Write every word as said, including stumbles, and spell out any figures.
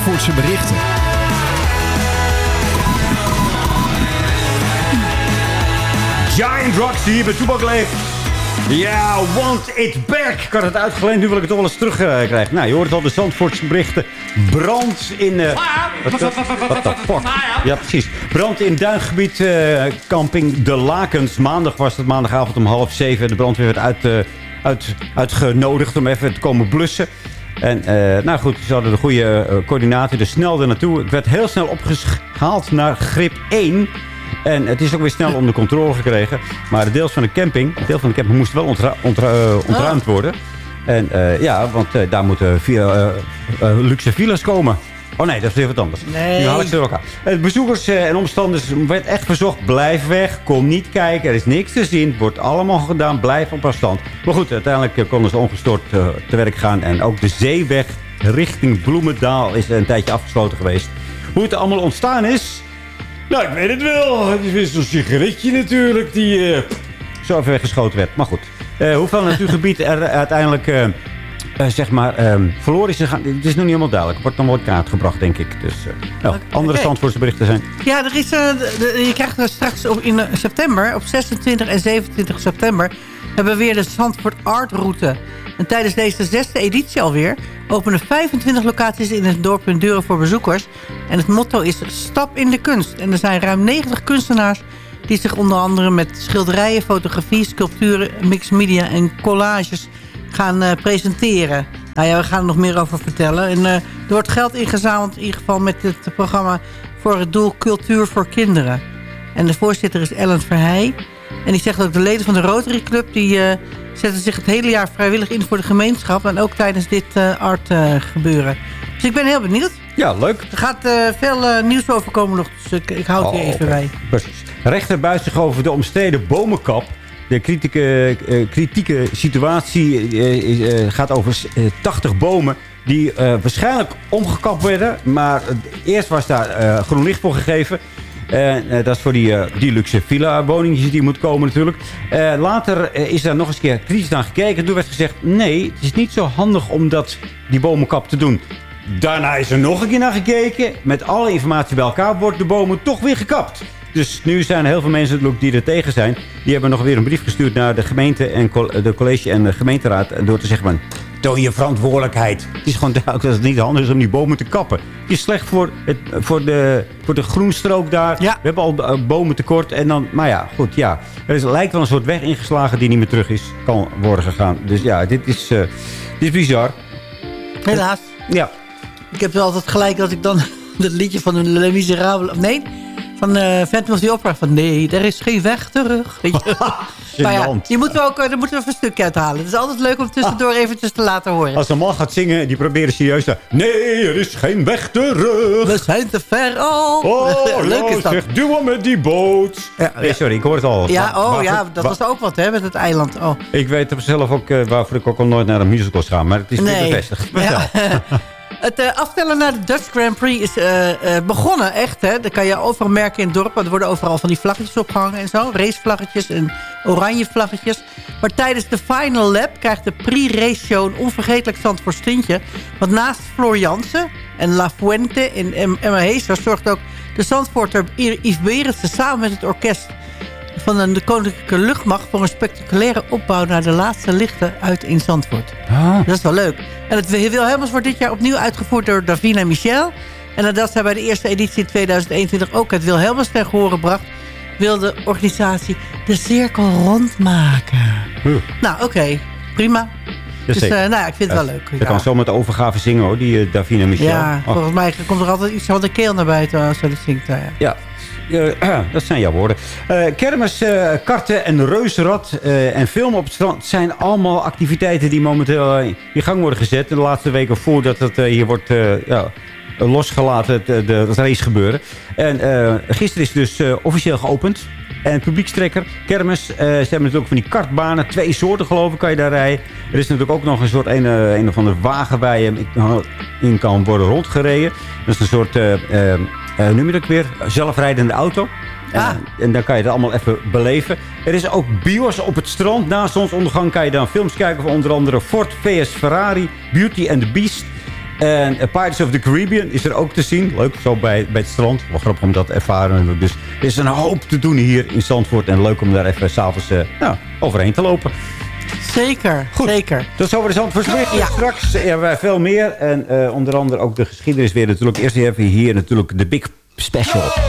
Zandvoortse berichten. Giant Rocks hier bij Toebak leeft. Ja, want it back. Ik had het uitgeleend, nu wil ik het toch wel eens terugkrijgen. Uh, nou, je hoort het al, de Zandvoortse berichten. Brand in... Uh, wat de fuck? Ja, precies. Brand in duingebied uh, camping De Lakens. Maandag was het, maandagavond om half zeven. De brandweer werd uit, uh, uit, uitgenodigd om even te komen blussen. En uh, nou goed, ze hadden de goede uh, coördinatie, dus snel er naartoe. Het werd heel snel opgehaald naar grip één. En het is ook weer snel onder controle gekregen. Maar de deels van de camping, het deel van de camping moest wel ontra ontra uh, ontruimd worden. En uh, ja, want uh, daar moeten via, uh, uh, luxe villa's komen. Oh nee, dat is weer wat anders. Nee. Nu haal ik ze door elkaar. Uh, bezoekers uh, en omstanders werd echt verzocht. Blijf weg, kom niet kijken. Er is niks te zien. Het wordt allemaal gedaan. Blijf op afstand. Maar goed, uiteindelijk uh, konden ze ongestoord uh, te werk gaan. En ook de zeeweg richting Bloemendaal is een tijdje afgesloten geweest. Hoe het allemaal ontstaan is... Nou, ik weet het wel. Het is zo'n sigaretje natuurlijk die uh, zo even weggeschoten werd. Maar goed, uh, hoeveel natuurgebied er uiteindelijk uh, uh, zeg maar uh, verloren is gegaan, het is nog niet helemaal duidelijk. Het wordt nog wel in kaart gebracht, denk ik. Dus uh, nou, okay. Andere Zandvoortse berichten zijn. Ja, er is, uh, de, de, je krijgt er straks op, in uh, september, op zesentwintig en zevenentwintig september, hebben we weer de Zandvoort Art Route. En tijdens deze zesde editie alweer openen vijfentwintig locaties in het dorp hun deuren voor bezoekers. En het motto is Stap in de kunst. En er zijn ruim negentig kunstenaars die zich onder andere met schilderijen, fotografie, sculpturen, mixed media en collages gaan uh, presenteren. Nou ja, we gaan er nog meer over vertellen. En uh, er wordt geld ingezameld in ieder geval met het programma voor het doel Cultuur voor Kinderen. En de voorzitter is Ellen Verheij. En die zegt ook de leden van de Rotary Club die uh, zetten zich het hele jaar vrijwillig in voor de gemeenschap. En ook tijdens dit uh, art uh, gebeuren. Dus ik ben heel benieuwd. Ja, leuk. Er gaat uh, veel uh, nieuws over komen nog. Dus ik, ik hou het oh, weer even okay. bij. Precies. Rechter buigt zich over de omstreden bomenkap. De kritieke, uh, kritieke situatie uh, uh, gaat over uh, tachtig bomen die uh, waarschijnlijk omgekapt werden. Maar uh, eerst was daar uh, groen licht voor gegeven. En uh, dat is voor die, uh, die luxe villa-woningjes die moeten komen natuurlijk. Uh, later uh, is daar nog eens een keer kritisch naar gekeken. Toen werd gezegd, nee, het is niet zo handig om dat, die bomenkap te doen. Daarna is er nog een keer naar gekeken. Met alle informatie bij elkaar wordt de bomen toch weer gekapt. Dus nu zijn er heel veel mensen die er tegen zijn. Die hebben nog weer een brief gestuurd naar de gemeente en de college en de gemeenteraad. Door te zeggen, man, toon je verantwoordelijkheid. Het is gewoon duidelijk dat het niet handig is om die bomen te kappen. Het is slecht voor, het, voor, de, voor de groenstrook daar. Ja. We hebben al uh, bomen tekort. En dan, maar ja, goed, ja. Er is, lijkt wel een soort weg ingeslagen die niet meer terug is, kan worden gegaan. Dus ja, dit is, uh, dit is bizar. Helaas. Ja. Ik heb wel altijd gelijk dat ik dan dat liedje van de Les Miserables... Nee, van uh, Phantom of the Opera. Van nee, er is geen weg terug. Weet je. Maar ja, je moet ook, uh, er moeten we even een stukje uithalen. Het is altijd leuk om tussendoor eventjes te laten horen. Als een man gaat zingen, die proberen serieus te... Nee, er is geen weg terug. We zijn te ver al. Oh, leuk is dat. Zeg, duwen met die boot. Ja, nee, sorry, ik hoor het al. Ja, oh waarvoor, ja, dat was ook wat hè, met het eiland. Oh. Ik weet zelf ook uh, waarvoor ik ook al nooit naar een musical ga. Maar het is nee. niet bevestigd. Ja. Het uh, aftellen naar de Dutch Grand Prix is uh, uh, begonnen, echt. Hè? Dat kan je overal merken in het dorp. Er worden overal van die vlaggetjes opgehangen en zo. Racevlaggetjes en oranje vlaggetjes. Maar tijdens de final lap krijgt de pre-race show een onvergetelijk Zandvoort stuntje. Want naast Floor Jansen en La Fuente en Emma Heester zorgt ook de Zandvoorter Yves Berendsen samen met het orkest van de Koninklijke Luchtmacht voor een spectaculaire opbouw naar de laatste lichten uit in Zandvoort. Oh. Dat is wel leuk. En het Wilhelmus wordt dit jaar opnieuw uitgevoerd door Davina Michel. En nadat zij bij de eerste editie in tweeduizend eenentwintig ook het Wilhelmus ten gehore bracht, wil de organisatie de cirkel rondmaken. Huh. Nou, oké. Okay. Prima. Dus uh, nou ja, ik vind het ja, wel leuk. Je ja. kan zo met overgave zingen hoor, die uh, Davina Michel. Ja, oh. volgens mij komt er altijd iets van de keel naar buiten als ze dat zingt. Uh, ja. ja. Uh, dat zijn jouw woorden. Uh, kermis, uh, karten en reuzenrad uh, en film op het strand zijn allemaal activiteiten die momenteel uh, in gang worden gezet. De laatste weken voordat het uh, hier wordt uh, ja, losgelaten, het, de, het race gebeuren. En uh, gisteren is dus uh, officieel geopend. En publiekstrekker, kermis. Uh, ze hebben natuurlijk van die kartbanen. Twee soorten geloof ik kan je daar rijden. Er is natuurlijk ook nog een soort een, uh, een of andere wagen waar je in kan worden rondgereden. Dat is een soort... Uh, uh, Uh, nu moet ik weer zelfrijdende auto. Ah. En, en dan kan je dat allemaal even beleven. Er is ook bios op het strand. Na zonsondergang kan je dan films kijken van onder andere Ford V S Ferrari, Beauty and the Beast. En uh, Pirates of the Caribbean is er ook te zien. Leuk, zo bij, bij het strand. Wel grappig om dat te ervaren. Dus er is een hoop te doen hier in Zandvoort. En leuk om daar even s'avonds uh, nou, overheen te lopen. Zeker, Goed. zeker. Tot zover de Zandvoortsbericht. Ja. Straks hebben wij veel meer. En uh, onder andere ook de geschiedenis weer natuurlijk. Eerst hebben we hier natuurlijk de Big Special.